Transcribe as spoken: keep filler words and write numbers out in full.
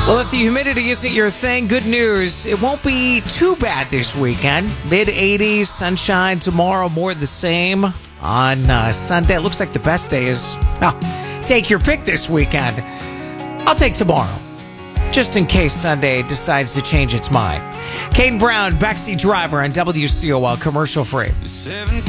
Well, if the humidity isn't your thing, good news. It won't be too bad this weekend. mid eighties, sunshine tomorrow, more the same on uh, Sunday. It looks like the best day is, well, take your pick this weekend. I'll take tomorrow, just in case Sunday decides to change its mind. Caden Brown, backseat driver on W C O L, commercial free.